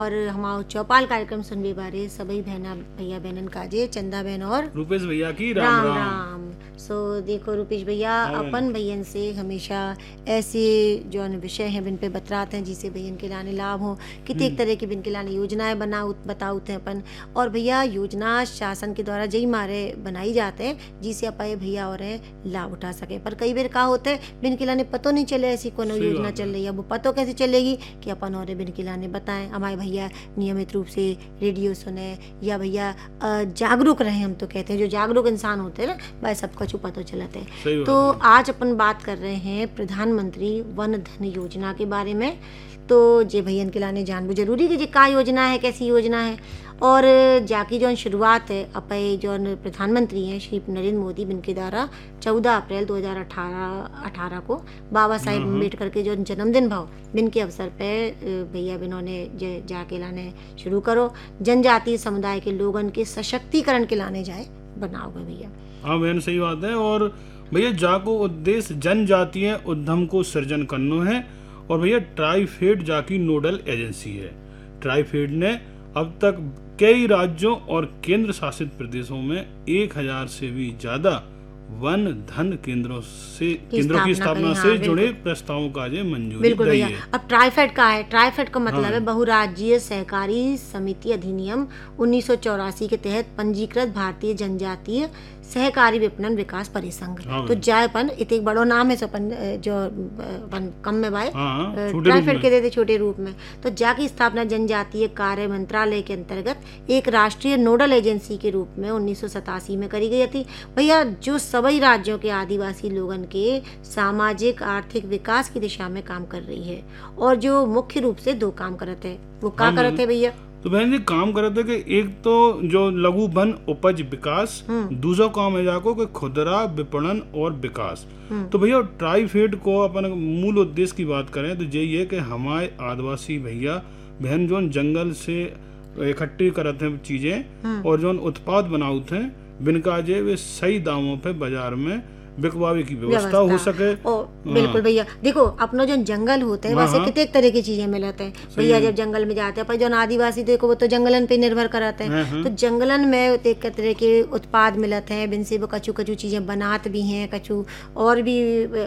और हमारो चौपाल कार्यक्रम सुनबे बारे सभी बहना भैया बहनन काजे चंदा बहन और रुपेश भैया की राम राम राम। राम। सो देखो रुपेश भैया हाँ अपन भैयन से हमेशा ऐसे जो विषय हैं बिन पे बतराते हैं जिससे भैयन के लाने लाभ हो कितने तरह की बिन के लाने योजनाएं बताते हैं अपन। और भैया योजना शासन के द्वारा जई मारे बनाई जाते हैं जिससे अपन भैया और लाभ उठा सके। पर कई बार का होता है बिन के लाने पतो नहीं चले ऐसी कोनो सही योजना बात चल है। रही है, वो पतो कैसे चलेगी कि अपन और बिन के लाने बताएं। हमारे भैया नियमित रूप से रेडियो सुने या भैया जागरूक रहे। हम तो कहते हैं जो जागरूक इंसान होते हैं ना भाई सबका छुपा तो चलते हैं। सही बात तो है। आज अपन बात कर रहे हैं प्रधानमंत्री वन धन योजना के बारे में। तो जे भैयन के लाने जानबू जरूरी कि जे का योजना है, कैसी योजना है और जाकी जो शुरुआत है अपने जो प्रधानमंत्री हैं श्री नरेंद्र मोदी बिनके द्वारा 14 अप्रैल 2018 को बाबा साहेब अम्बेडकर के जो जन्मदिन भाव बिन के अवसर पे भैया बिनों ने जाके लाने शुरू करो। जनजातीय समुदाय के लोगन के सशक्तिकरण के लाने जाए बनाओगे भैया। हाँ बहन सही बात है। और भैया जाको उद्देश्य जनजातीय उद्यम को सृजन करना है। और भैया ट्राइफेड जाकी नोडल एजेंसी है। ट्राइफेड ने अब तक कई राज्यों और केंद्र शासित प्रदेशों में 1000 से भी ज्यादा वन धन केंद्रों की स्थापना से जुड़े प्रस्तावों का जे मंजूरी बिल्कुल दी भैया। है। अब ट्राइफेड का है, ट्राइफेड का मतलब है बहुराज्यीय सहकारी समिति अधिनियम 1984 के तहत पंजीकृत भारतीय जनजातीय सहकारी विपणन विकास परिसंघ। हाँ तो जायपन इत एक बड़ो नाम है सपन जो कम में भाई हाँ, छोटे रूप ट्राइफेड में। के देते छोटे रूप में। तो जाकी स्थापना जनजातीय कार्य मंत्रालय के अंतर्गत एक राष्ट्रीय नोडल एजेंसी के रूप में 1987 में करी गई थी भैया, जो सभी राज्यों के आदिवासी लोगन के सामाजिक आर्थिक विकास की दिशा में काम कर रही है। और जो मुख्य रूप से दो काम करते हैं वो का हाँ, करते भैया। तो बहन जी काम करे थे कि एक तो जो लघु वन उपज विकास, दूसरा काम है जाको कि खुदरा विपणन और विकास। तो भैया ट्राइफेड को अपन मूल उद्देश्य की बात करें तो यही है कि हमारे आदिवासी भैया बहन जो जंगल से इकट्ठी करते हैं चीजें और जो उत्पाद बनाते हैं बिनका जे वे सही दामों पे बाजार में बिकवावे की व्यवस्था हो सके। बिल्कुल भैया। देखो अपनो जो जंगल होते हैं वैसे कितने तरह की चीजें मिलते हैं भैया। जब जंगल में जाते हैं पर जो आदिवासी देखो वो तो जंगलन पे निर्भर कराते हैं। तो जंगलन में एक तरह के उत्पाद मिलते हैं बिन से वो कछु कछु चीजें बनात भी हैं, कछु और भी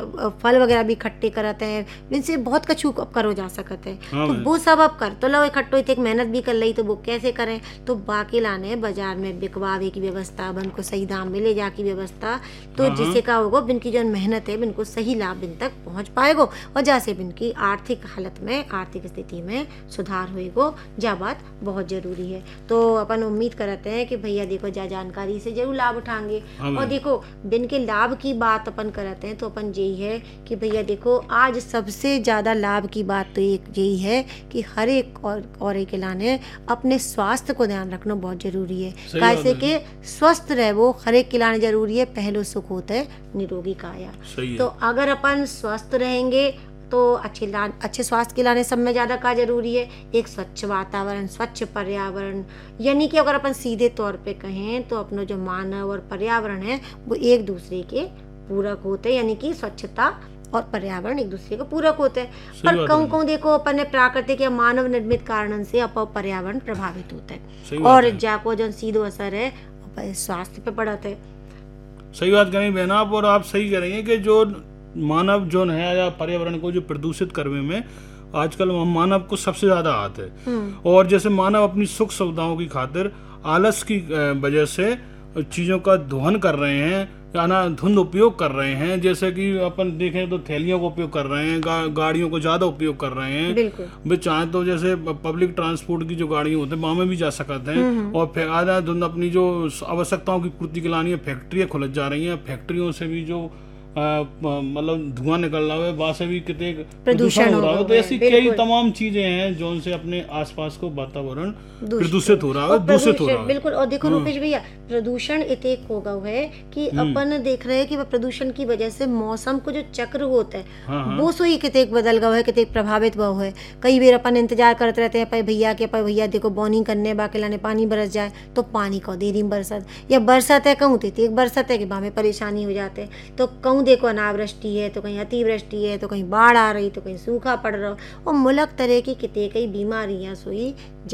फल वगैरह भी इकट्ठे कराते हैं बिन से बहुत कछु करो जा सकते हैं। तो वो सब अब कर तो लो इकट्ठो एक मेहनत भी कर ली तो वो कैसे करें। तो बाकी लाने बाजार में बिकवावे की व्यवस्था, बन को सही दाम मिले जा की व्यवस्था। तो जिससे का होगा बिन की जो मेहनत है बिन को सही लाभ बिन तक पहुंच पाएगो और जैसे बिन की आर्थिक हालत में आर्थिक स्थिति में सुधार होएगो। जा बात बहुत जरूरी है। तो अपन उम्मीद करते हैं कि भैया देखो जा जानकारी से जरूर लाभ उठाएंगे। और देखो बिन के लाभ की बात अपन करते हैं तो अपन यही है कि भैया देखो आज सबसे ज्यादा लाभ की बात तो एक यही है कि हर एक और एक लाने अपने स्वास्थ्य को ध्यान रखना बहुत जरूरी है। कैसे के स्वस्थ रहे वो हर एक खिलाने जरूरी है। पहलो सुख होता है निरोगी काया। तो अगर अपन स्वस्थ रहेंगे तो अच्छे स्वास्थ्य के लाने सब में ज्यादा का जरूरी है एक स्वच्छ वातावरण, स्वच्छ पर्यावरण। यानी कि अगर अपन सीधे तौर पे कहें तो अपना जो मानव और पर्यावरण है वो एक दूसरे के पूरक होते हैं। यानी कि स्वच्छता और पर्यावरण एक दूसरे को पूरक होते हैं। पर कहूँ देखो अपन ने प्राकृतिक या मानव निर्मित कारणन से अपन पर्यावरण प्रभावित होता है और जाको जो सीधो असर है स्वास्थ्य पे पड़ता है। सही बात करें बहना आप। और आप सही करेंगे कि जो मानव जो है या पर्यावरण को जो प्रदूषित करने में आजकल मानव को सबसे ज्यादा हाथ है। और जैसे मानव अपनी सुख सुविधाओं की खातिर आलस की वजह से चीजों का दोहन कर रहे हैं या धुंध उपयोग कर रहे हैं। जैसे कि अपन देखें तो थैलियों का उपयोग कर रहे हैं, गाड़ियों को ज्यादा उपयोग कर रहे हैं। वे चाहे तो जैसे पब्लिक ट्रांसपोर्ट की जो गाड़ियां होती है वहां में भी जा सकते हैं। और आधा धुंध अपनी जो आवश्यकताओं की पूर्ति के लानी है फैक्ट्रियां खुलत जा रही हैं। फैक्ट्रियों से भी जो मतलब धुआं निकल रहा है वहां से भी कितने प्रदूषण हो रहा है। तो ऐसी कई तमाम चीजें हैं जो उनसे अपने आसपास को वातावरण प्रदूषित हो रहा है, दूषित हो रहा है। बिल्कुल। और देखो रुपेश भैया प्रदूषण इतने हो गया है कि अपन देख रहे हैं कि प्रदूषण की वजह से मौसम को जो चक्र होता है वो सोई कितने बदल गया है, कितने प्रभावित हुआ है। कई बार अपन इंतजार करते रहते हैं भैया देखो बॉनिंग करने बाकी लाने पानी बरस जाए तो पानी को देरी में बरसत या बरसत है कहूँ थे एक बरसत है कि में परेशानी हो जाते। तो कहूँ कहूँ देखो अनावृष्टि है, तो कहीं अतिवृष्टि है, तो कहीं बाढ़ आ रही, तो कहीं सूखा पड़ रहा, और मुल्क तरह की किते कई बीमारियां सोई